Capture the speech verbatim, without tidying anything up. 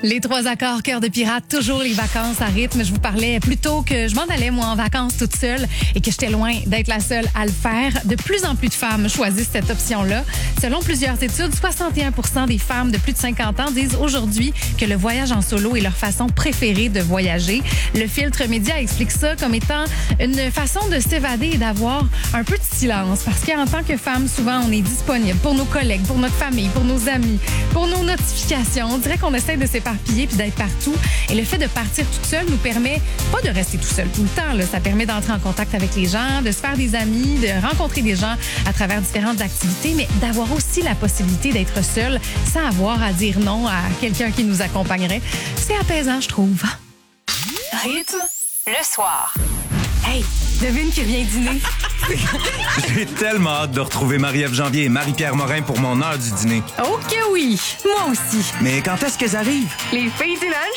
Les trois accords Cœur de pirate, toujours les vacances à rythme. Je vous parlais plus tôt que je m'en allais, moi, en vacances toute seule et que j'étais loin d'être la seule à le faire. De plus en plus de femmes choisissent cette option-là. Selon plusieurs études, soixante et un pour cent des femmes de plus de cinquante ans disent aujourd'hui que le voyage en solo est leur façon préférée de voyager. Le filtre média explique ça comme étant une façon de s'évader et d'avoir un peu de silence. Parce qu'en tant que femme, souvent, on est disponible pour nos collègues, pour notre famille, pour nos amis, pour nos notifications. On dirait qu'on essaie de séparer puis d'être partout. Et le fait de partir toute seule nous permet pas de rester tout seul tout le temps. Là. Ça permet d'entrer en contact avec les gens, de se faire des amis, de rencontrer des gens à travers différentes activités, mais d'avoir aussi la possibilité d'être seul sans avoir à dire non à quelqu'un qui nous accompagnerait. C'est apaisant, je trouve. Rythme le soir. Hey, devine qui vient dîner. J'ai tellement hâte de retrouver Marie-Ève Janvier et Marie-Pierre Morin pour mon heure du dîner. OK, oui. Moi aussi. Mais quand est-ce qu'elles arrivent? Les filles du lunch.